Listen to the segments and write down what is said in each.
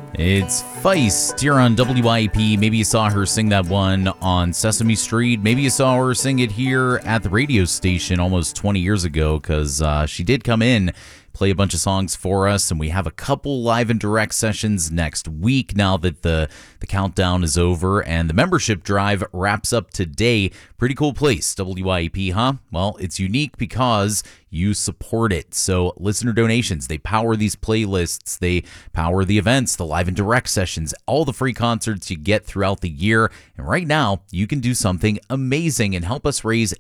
It's Feist here on WYAP. Maybe you saw her sing that one on Sesame Street. Maybe you saw her sing it here at the radio station almost 20 years ago because she did come in, play a bunch of songs for us, and we have a couple live and direct sessions next week now that the countdown is over and the membership drive wraps up today. Pretty cool place, WYAP, huh? Well, it's unique because you support it. So listener donations, they power these playlists, they power the events, the live and direct sessions, all the free concerts you get throughout the year. And right now, you can do something amazing and help us raise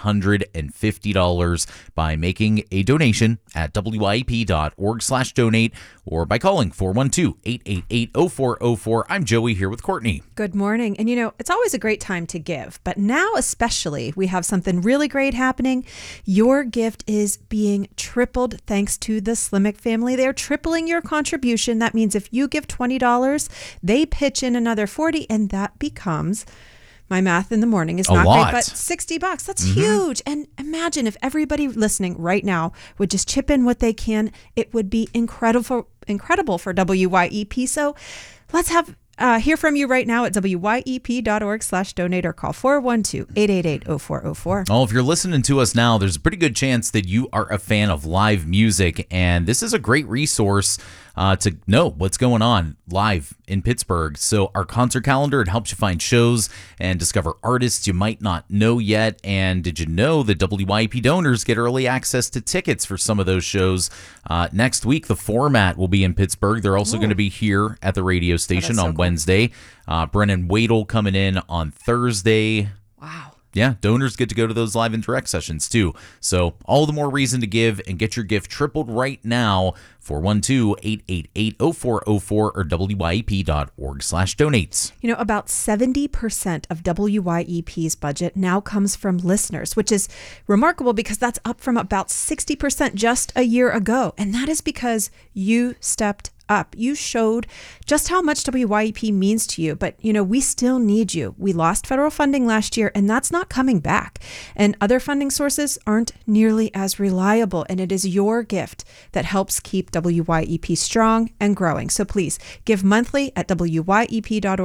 $850 by making a donation at wyap.org/donate or by calling 412-888-0404. I'm Joey here with Courtney. Good morning. And it's always a great time to give, but now especially we have something really great happening. Your gift is being tripled thanks to the Slimmick family. They're tripling your contribution. That means if you give $20, they pitch in another $40, and that becomes, my math in the morning is not great, but $60. That's huge. And imagine if everybody listening right now would just chip in what they can. It would be incredible for WYEP. So let's hear from you right now at wyep.org/donate or call 412-888-0404. Oh, if you're listening to us now, there's a pretty good chance that you are a fan of live music, and this is a great resource to know what's going on live in Pittsburgh. So our concert calendar, it helps you find shows and discover artists you might not know yet. And did you know that WYP donors get early access to tickets for some of those shows? Next week, the Format will be in Pittsburgh. They're also going to be here at the radio station on Wednesday. Brennan Wadel coming in on Thursday. Wow. Yeah, donors get to go to those live and direct sessions too. So all the more reason to give and get your gift tripled right now. 412-888-0404 or wyep.org/donate. About 70% of WYEP's budget now comes from listeners, which is remarkable because that's up from about 60% just a year ago. And that is because you stepped up. You showed just how much WYEP means to you, but we still need you. We lost federal funding last year, and that's not coming back. And other funding sources aren't nearly as reliable, and it is your gift that helps keep WYEP strong and growing. So please give monthly at wyep.org.